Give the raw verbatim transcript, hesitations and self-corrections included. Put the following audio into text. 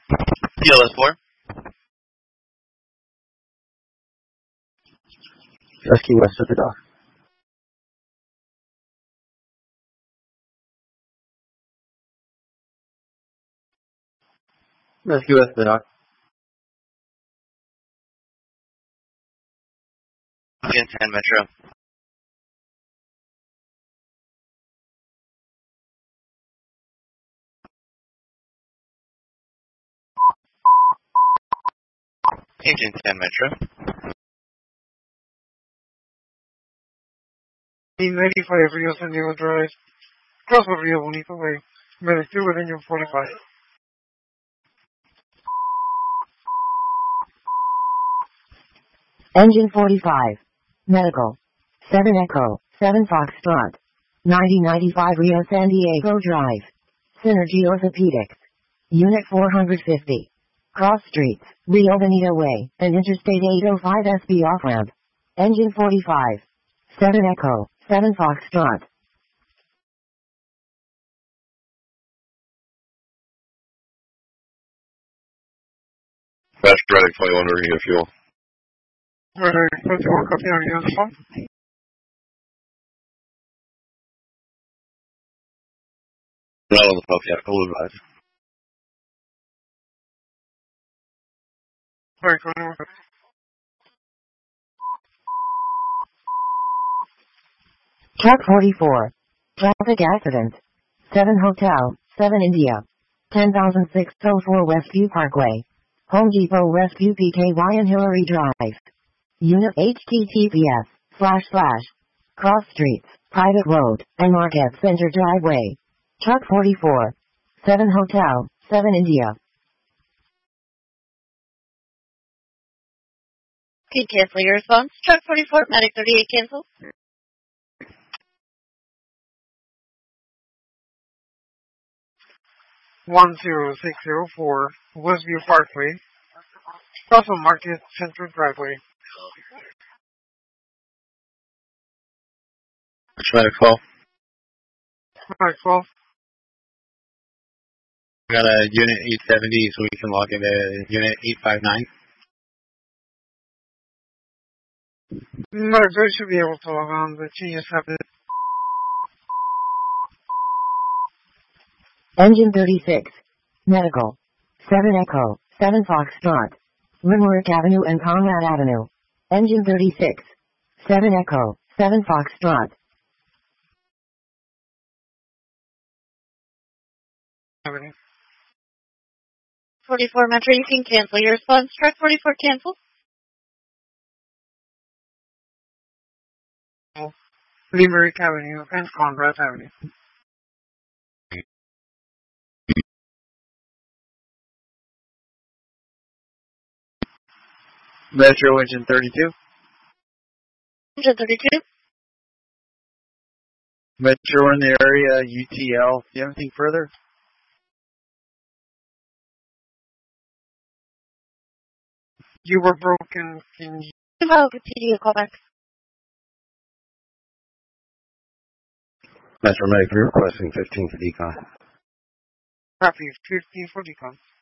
C L S four. Rescue west of the dock. Rescue west of the dock. Engine ten Metro. Engine ten Metro. E ninety-five Rio San Diego Drive. Cross of Rio Bonito Way. Medic two with engine forty-five. Engine forty-five. Medical. seven Echo, seven Foxtrot. ninety ninety-five Rio San Diego Drive. Synergy Orthopedics. Unit four hundred fifty. Cross Streets, Rio Bonito Way, and Interstate eight oh five S B off-ramp. Engine forty-five. seven Echo, seven Foxtrot. Fast Reddit twenty-one ready to fuel. Alright, let's go copy on the other phone. Not on the pump yet, I'll advise. Alright, go ahead. Truck forty-four. Traffic accident. seven Hotel, seven India. ten thousand six oh four Westview Parkway. Home Depot Westview P K Y and Hillary Drive. Unit H T T P S, slash slash. Cross Streets, Private Road, and Marquette Center Driveway. Truck forty-four. seven Hotel, seven India. Can you cancel your response? Truck forty-four, Medic thirty-eight, cancel. one zero six zero four Westview Parkway. Cross of Market Center Driveway. Try to call. Alright, twelve. We got a unit eight seventy, so we can log into unit eight fifty-nine. No, they should be able to log on, but you just have to. Engine thirty-six. Medical. seven Echo, seven Foxtrot. Limerick Avenue and Conrad Avenue. Engine thirty-six. seven Echo, seven Foxtrot. forty-four Metro, you can cancel your response. Truck forty-four, cancel. Limerick Avenue and Conrad Avenue. Metro engine thirty-two. Engine thirty-two. Metro in the area, U T L. Do you have anything further? You were broken. Can you? I'll continue a call back. Metro Medic, you're requesting fifteen for decon. Copy fifteen for decon.